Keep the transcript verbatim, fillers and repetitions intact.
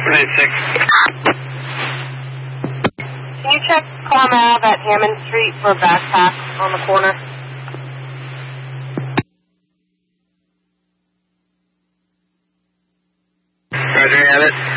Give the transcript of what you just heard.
ninety-six. Can you check Palm Ave at Hammond Street for a backpack on the corner? Roger, have it.